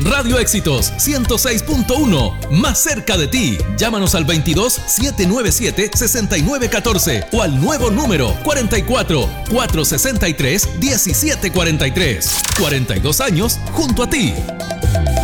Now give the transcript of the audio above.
Radio Éxitos 106.1, más cerca de ti. Llámanos al 22-797-6914 o al nuevo número 44-463-1743. 42 años junto a ti.